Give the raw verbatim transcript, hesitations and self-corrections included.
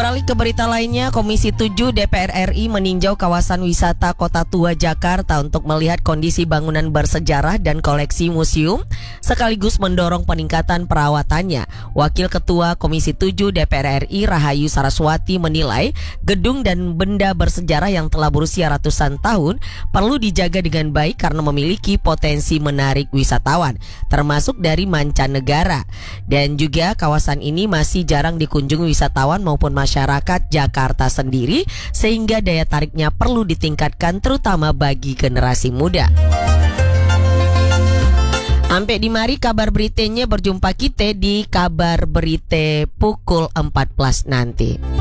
Beralih ke berita lainnya, Komisi tujuh D P R R I meninjau kawasan wisata Kota Tua Jakarta untuk melihat kondisi bangunan bersejarah dan koleksi museum, sekaligus mendorong peningkatan perawatannya. Wakil Ketua Komisi tujuh D P R R I Rahayu Saraswati menilai gedung dan benda bersejarah yang telah berusia ratusan tahun perlu dijaga dengan baik karena memiliki potensi menarik wisatawan, termasuk dari mancanegara. Dan juga kawasan ini masih jarang dikunjungi wisatawan maupun masyarakat Jakarta sendiri, sehingga daya tariknya perlu ditingkatkan terutama bagi generasi muda. Sampai di mari kabar beritanya, berjumpa kita di kabar berita pukul empat belas nanti.